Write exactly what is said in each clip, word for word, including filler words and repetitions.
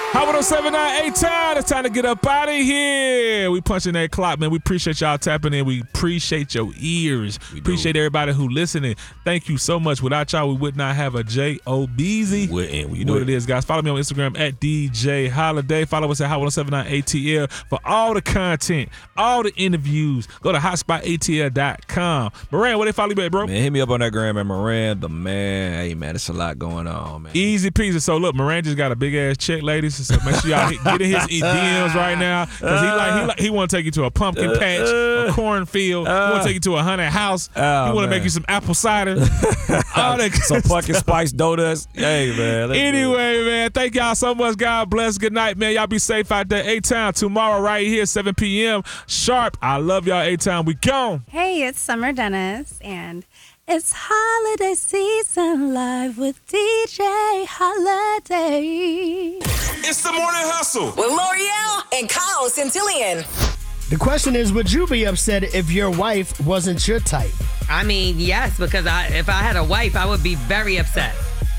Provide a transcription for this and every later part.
Hot one oh seven point nine A-Town. It's time to get up out of here. We punching that clock, man. We appreciate y'all tapping in. We appreciate your ears. We appreciate do. everybody who listening. Thank you so much. Without y'all, we would not have a J O B Z. We wouldn't. We you know wouldn't. what it is, guys. Follow me on Instagram at D J Holiday. Follow us at Hot one oh seven point nine A T L for all the content, all the interviews. Go to hotspot A T L dot com. Moran, where they follow you at, bro? Man, hit me up on that gram at Moran, the man. Hey, man, it's a lot going on, man. Easy peasy. So, look, Moran just got a big-ass check, ladies. So make sure y'all hit, get in his D Ms right now because he like he like he want to take you to a pumpkin patch, a cornfield. He want to take you to a haunted house. Oh, he want to make you some apple cider. all that some pumpkin spice donuts. Hey, man. Anyway, man, thank y'all so much. God bless. Good night, man. Y'all be safe out there. A-Town tomorrow right here, seven p.m. sharp. I love y'all, A-Town. We gone. Hey, it's Summer Dennis, and it's holiday season live with D J Holiday. It's the Morning Hustle with L'Oreal and Kyle Centillion. The question is, would you be upset if your wife wasn't your type? I mean, yes, because I, if I had a wife, I would be very upset.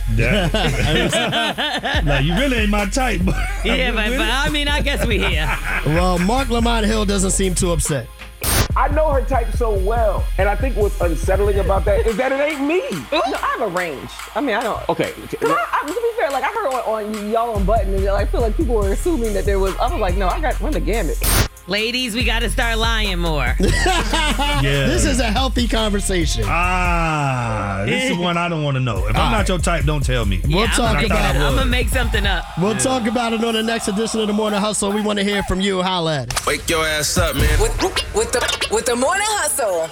Yeah. No, you really ain't my type. But yeah, but, but I mean, I guess we here. Well, Mark Lamont Hill doesn't seem too upset. I know her type so well, and I think what's unsettling about that is that it ain't me. No, I have a range. I mean, I don't. Okay. I, I, to be fair, like I heard on, on y'all on Button, and I feel like people were assuming that there was. I was like, no, I got run the gamut. Ladies, we got to start lying more. Yeah. This is a healthy conversation. Ah, this is one I don't want to know. If All I'm not right. your type, don't tell me. We'll yeah, talk I'm about it. I'm going to make something up. We'll yeah. talk about it on the next edition of the Morning Hustle. We want to hear from you. Holla at it. Wake your ass up, man. With, with, the, with the Morning Hustle.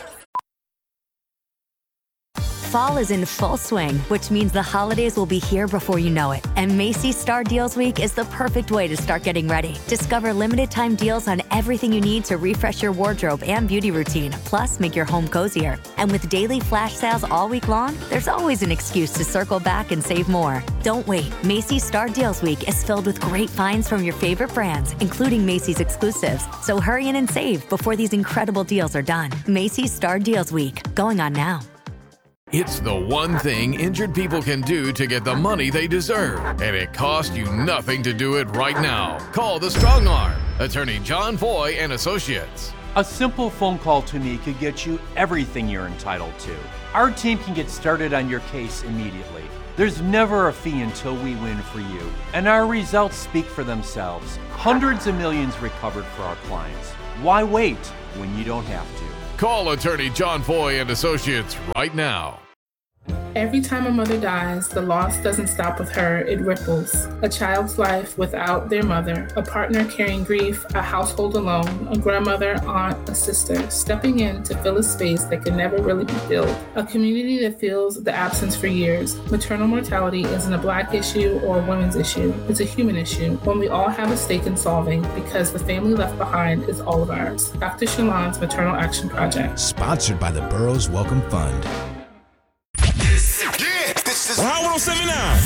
Fall is in full swing, which means the holidays will be here before you know it. And Macy's Star Deals Week is the perfect way to start getting ready. Discover limited time deals on everything you need to refresh your wardrobe and beauty routine, plus make your home cozier. And with daily flash sales all week long, there's always an excuse to circle back and save more. Don't wait. Macy's Star Deals Week is filled with great finds from your favorite brands, including Macy's exclusives. So hurry in and save before these incredible deals are done. Macy's Star Deals Week, going on now. It's the one thing injured people can do to get the money they deserve, and it costs you nothing to do it right now. Call the Strong Arm, attorney John Foy and Associates. A simple phone call to me could get you everything you're entitled to. Our team can get started on your case immediately. There's never a fee until we win for you, and our results speak for themselves. Hundreds of millions recovered for our clients. Why wait when you don't have to? Call attorney John Foy and Associates right now. Every time a mother dies, the loss doesn't stop with her, it ripples. A child's life without their mother, a partner carrying grief, a household alone, a grandmother, aunt, a sister, stepping in to fill a space that can never really be filled. A community that feels the absence for years. Maternal mortality isn't a Black issue or a women's issue. It's a human issue, one we all have a stake in solving because the family left behind is all of ours. Doctor Shalon's Maternal Action Project. Sponsored by the Burroughs Welcome Fund. Hot one oh seven point nine.